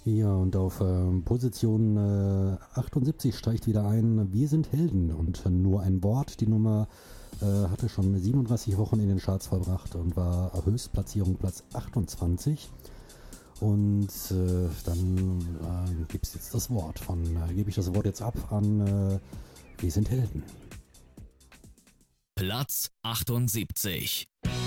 Ja, und auf Position 78 steigt wieder ein Wir sind Helden und nur ein Wort. Die Nummer hatte schon 37 Wochen in den Charts verbracht und war Höchstplatzierung Platz 28. Und dann gebe ich jetzt das Wort ab an Wir sind Helden. Platz 78.